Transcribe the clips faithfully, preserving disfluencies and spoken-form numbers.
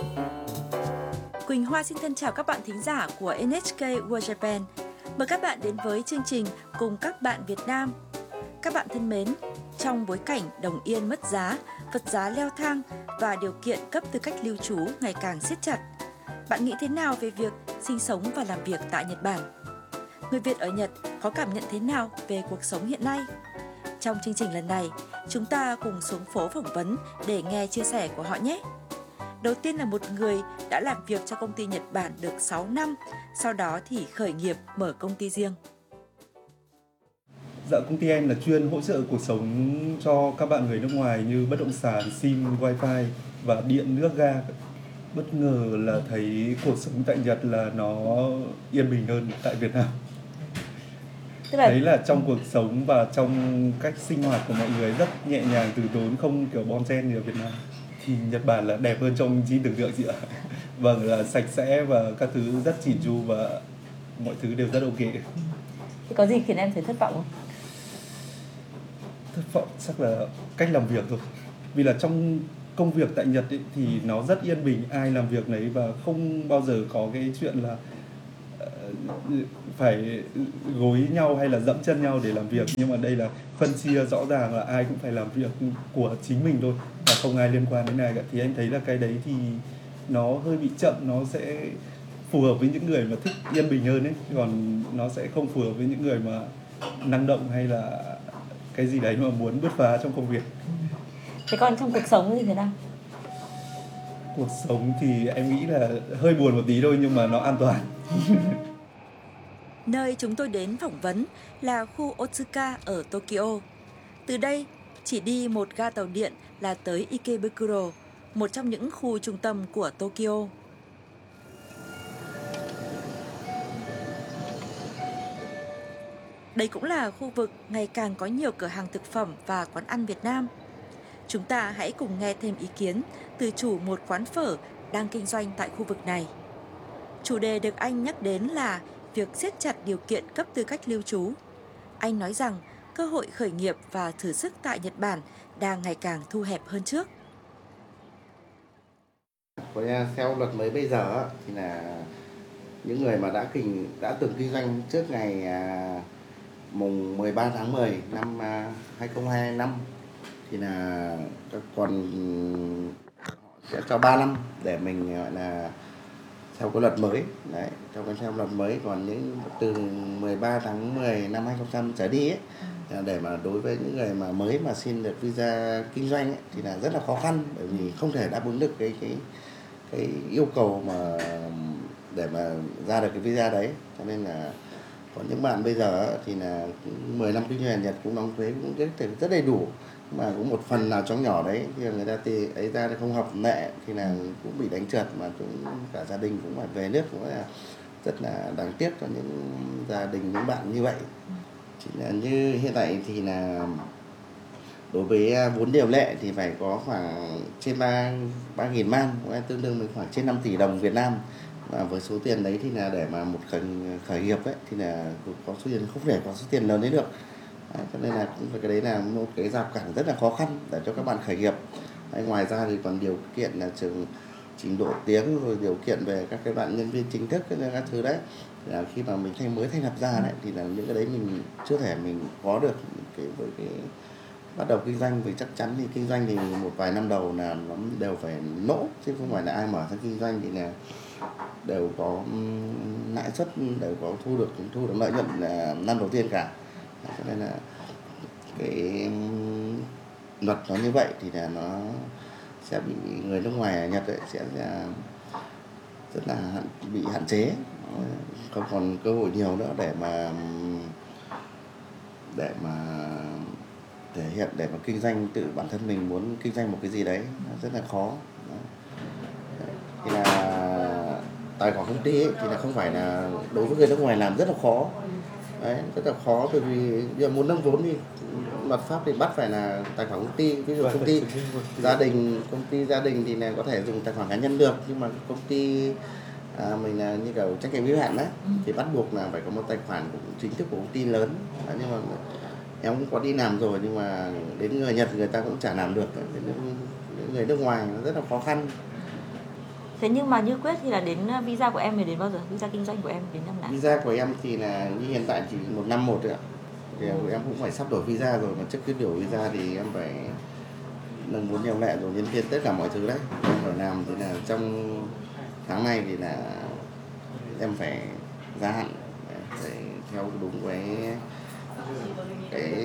Quỳnh Hoa xin thân chào các bạn thính giả của en hát ca World Japan. Mời các bạn đến với chương trình Cùng các bạn Việt Nam. Các bạn thân mến, trong bối cảnh đồng yên mất giá, vật giá leo thang và điều kiện cấp tư cách lưu trú ngày càng siết chặt, bạn nghĩ thế nào về việc sinh sống và làm việc tại Nhật Bản? Người Việt ở Nhật có cảm nhận thế nào về cuộc sống hiện nay? Trong chương trình lần này, chúng ta cùng xuống phố phỏng vấn để nghe chia sẻ của họ nhé. Đầu tiên là một người đã làm việc cho công ty Nhật Bản được sáu năm, sau đó thì khởi nghiệp mở công ty riêng. Dạ, công ty em là chuyên hỗ trợ cuộc sống cho các bạn người nước ngoài như bất động sản, sim, wifi và điện, nước, ga. Bất ngờ là thấy cuộc sống tại Nhật là nó yên bình hơn tại Việt Nam. Tức là... Thấy là trong cuộc sống và trong cách sinh hoạt của mọi người rất nhẹ nhàng, từ tốn, không kiểu bon chen như ở Việt Nam. Thì Nhật Bản là đẹp hơn trong trí tưởng tượng chị ạ. Vâng, là sạch sẽ và các thứ rất chỉn chu và mọi thứ đều rất ok. Thì có gì khiến em thấy thất vọng không? Thất vọng chắc là cách làm việc thôi. Vì là trong công việc tại Nhật ấy, thì nó rất yên bình, ai làm việc nấy và không bao giờ có cái chuyện là uh, phải gối nhau hay là dẫm chân nhau để làm việc. Nhưng mà đây là phân chia rõ ràng là ai cũng phải làm việc của chính mình thôi và không ai liên quan đến ai cả. Thì anh thấy là cái đấy thì nó hơi bị chậm, nó sẽ phù hợp với những người mà thích yên bình hơn ấy, còn nó sẽ không phù hợp với những người mà năng động hay là cái gì đấy mà muốn bứt phá trong công việc. Thế còn trong cuộc sống thì thế nào? Cuộc sống thì em nghĩ là hơi buồn một tí thôi nhưng mà nó an toàn. Nơi chúng tôi đến phỏng vấn là khu Otsuka ở Tokyo. Từ đây, chỉ đi một ga tàu điện là tới Ikebukuro, một trong những khu trung tâm của Tokyo. Đây cũng là khu vực ngày càng có nhiều cửa hàng thực phẩm và quán ăn Việt Nam. Chúng ta hãy cùng nghe thêm ý kiến từ chủ một quán phở đang kinh doanh tại khu vực này. Chủ đề được anh nhắc đến là việc siết chặt điều kiện cấp tư cách lưu trú. Anh nói rằng cơ hội khởi nghiệp và thử sức tại Nhật Bản đang ngày càng thu hẹp hơn trước. Theo luật mới bây giờ thì là những người mà đã kinh đã từng kinh doanh trước ngày mùng mười ba tháng mười năm hai không hai năm thì là còn sẽ cho ba năm để mình gọi là theo cái luật mới đấy, theo cái theo luật mới. Còn những từ mười ba tháng mười năm hai không trở đi ấy, để mà đối với những người mà mới mà xin được visa kinh doanh ấy, thì là rất là khó khăn, bởi vì không thể đáp ứng được cái cái cái yêu cầu mà để mà ra được cái visa đấy. Cho nên là còn những bạn bây giờ thì là mười năm kinh doanh Nhật cũng đóng thuế cũng rất, rất đầy đủ, mà cũng một phần nào trong nhỏ đấy thì người ta thì ấy ra không học lệ thì là cũng bị đánh trượt, mà cũng cả gia đình cũng phải về nước, cũng là rất là đáng tiếc cho những gia đình, những bạn như vậy. Chỉ là như hiện tại thì là đối với vốn điều lệ thì phải có khoảng trên ba ba nghìn man, tương đương với khoảng trên năm tỷ đồng Việt Nam. Và với số tiền đấy thì là để mà một khởi, khởi nghiệp ấy thì là có số tiền, không thể có số tiền lớn đấy được. Đấy, cho nên là cũng cái đấy là một cái rào cản rất là khó khăn để cho các bạn khởi nghiệp. Đấy, ngoài ra thì còn điều kiện là trường trình độ tiếng, rồi điều kiện về các cái bạn nhân viên chính thức, các thứ đấy là khi mà mình thay mới thành lập ra đấy thì là những cái đấy mình chưa thể mình có được cái với cái bắt đầu kinh doanh. Vì chắc chắn thì kinh doanh thì một vài năm đầu là nó đều phải nỗ, chứ không phải là ai mở ra kinh doanh thì là đều có lãi suất, đều có thu được thu được lợi nhuận là năm đầu tiên cả. Cho nên là cái luật nó như vậy thì là nó sẽ bị người nước ngoài ở Nhật ấy, sẽ rất là bị hạn chế, không còn cơ hội nhiều nữa để mà để mà thể hiện, để mà kinh doanh tự bản thân mình muốn kinh doanh một cái gì đấy rất là khó. Thì là tài khoản công ty ấy, thì là không phải là đối với người nước ngoài làm rất là khó. Đấy, rất là khó, bởi vì giờ muốn nâng vốn thì luật pháp thì bắt phải là tài khoản công ty. Ví dụ công ty gia đình, công ty gia đình thì là có thể dùng tài khoản cá nhân được, nhưng mà công ty à, mình là như kiểu trách nhiệm hữu hạn đấy thì bắt buộc là phải có một tài khoản chính thức của công ty lớn. Đấy, nhưng mà em cũng có đi làm rồi, nhưng mà đến người Nhật người ta cũng chả làm được. Đến người nước ngoài nó rất là khó khăn. Thế nhưng mà như Quyết thì là đến visa của em thì đến bao giờ? Visa kinh doanh của em đến năm nào? Visa của em thì là như hiện tại chỉ một năm một thôi ạ. Thì em cũng phải sắp đổi visa rồi, mà trước khi đổi visa thì em phải nâng vốn điều lệ rồi nhân viên tất cả mọi thứ đấy. Em phải làm thì là trong tháng này thì là em phải gia hạn, phải theo đúng cái cái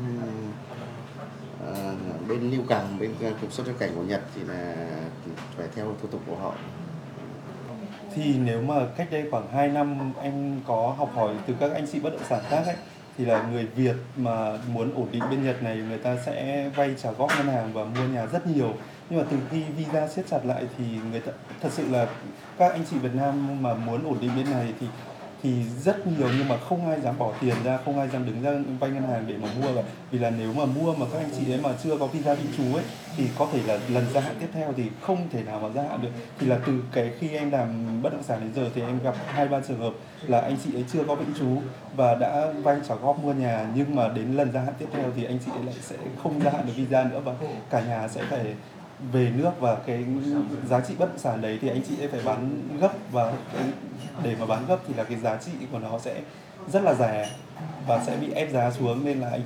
uh, bên lưu cảng, bên cục xuất nhập cảnh của Nhật thì là phải theo thủ tục của họ. Thì nếu mà cách đây khoảng hai năm em có học hỏi từ các anh chị bất động sản khác ấy, thì là người Việt mà muốn ổn định bên Nhật này, người ta sẽ vay trả góp ngân hàng và mua nhà rất nhiều. Nhưng mà từ khi visa siết chặt lại thì người ta thật sự là các anh chị Việt Nam mà muốn ổn định bên này thì thì rất nhiều, nhưng mà không ai dám bỏ tiền ra, không ai dám đứng ra vay ngân hàng để mà mua cả. Vì là nếu mà mua mà các anh chị ấy mà chưa có visa định trú ấy thì có thể là lần gia hạn tiếp theo thì không thể nào mà gia hạn được. Thì là từ cái khi em làm bất động sản đến giờ thì em gặp hai ba trường hợp là anh chị ấy chưa có vĩnh trú và đã vay trả góp mua nhà, nhưng mà đến lần gia hạn tiếp theo thì anh chị ấy lại sẽ không gia hạn được visa nữa và cả nhà sẽ phải về nước, và cái giá trị bất động sản đấy thì anh chị ấy phải bán gấp, và để mà bán gấp thì là cái giá trị của nó sẽ rất là rẻ và sẽ bị ép giá xuống, nên là anh